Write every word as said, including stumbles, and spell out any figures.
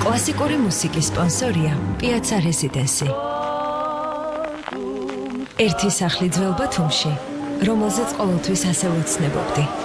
კლასიკური მუსიკის სპონსორია პიაცა რეზიდენსი. ერთი სახლი ძველ ბათუმში, რომელზეც ყოველთვის ასე ვეცნებობდი.